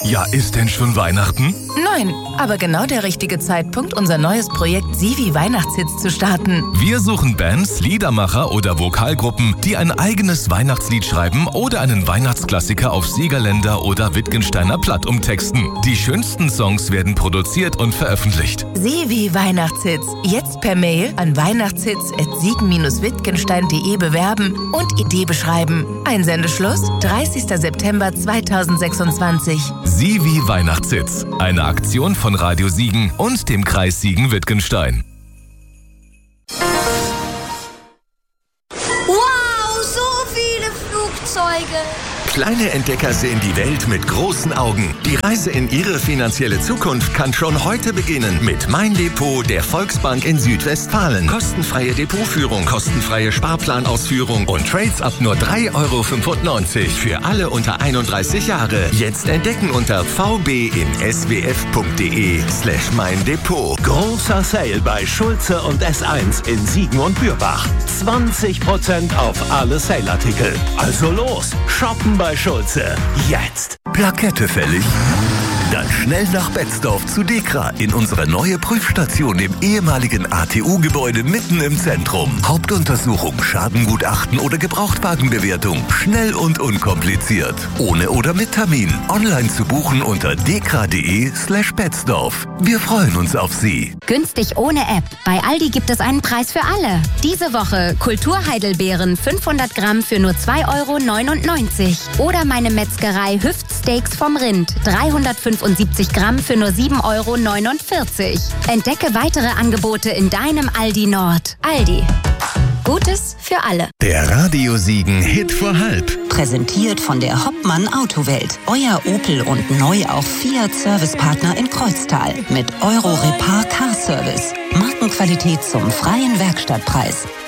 Ja, ist denn schon Weihnachten? Nein, aber genau der richtige Zeitpunkt, unser neues Projekt Sivi Weihnachtshits zu starten. Wir suchen Bands, Liedermacher oder Vokalgruppen, die ein eigenes Weihnachtslied schreiben oder einen Weihnachtsklassiker auf Siegerländer oder Wittgensteiner Platt umtexten. Die schönsten Songs werden produziert und veröffentlicht. Sivi Weihnachtshits. Jetzt per Mail an weihnachtshits@siegen-wittgenstein.de bewerben und Idee beschreiben. Einsendeschluss 30. September 2026. Sivi Weihnachtshits. Eine Aktion von Radio Siegen und dem Kreis Siegen-Wittgenstein. Wow, so viele Flugzeuge! Kleine Entdecker sehen die Welt mit großen Augen. Die Reise in ihre finanzielle Zukunft kann schon heute beginnen mit Mein Depot der Volksbank in Südwestfalen. Kostenfreie Depotführung, kostenfreie Sparplanausführung und Trades ab nur 3,95 € für alle unter 31 Jahre. Jetzt entdecken unter vb-in-swf.de/mein Depot. Großer Sale bei Schulze und S1 in Siegen und Bürbach. 20% auf alle Sale-Artikel. Also los, shoppen bei Schulze. Jetzt. Plakette fällig? Dann schnell nach Betzdorf zu DEKRA in unsere neue Prüfstation im ehemaligen ATU-Gebäude mitten im Zentrum. Hauptuntersuchung, Schadengutachten oder Gebrauchtwagenbewertung. Schnell und unkompliziert. Ohne oder mit Termin. Online zu buchen unter dekra.de/Betzdorf. Wir freuen uns auf Sie. Günstig ohne App. Bei Aldi gibt es einen Preis für alle. Diese Woche Kulturheidelbeeren 500 Gramm für nur 2,99 €. Oder meine Metzgerei Hüftsteaks vom Rind 375 Gramm für nur 7,49 €. Entdecke weitere Angebote in deinem Aldi Nord. Aldi. Gutes für alle. Der Radio Siegen Hit vor halb. Präsentiert von der Hoppmann Autowelt. Euer Opel und neu auch Fiat Servicepartner in Kreuztal. Mit Euro Repar Car Service. Markenqualität zum freien Werkstattpreis.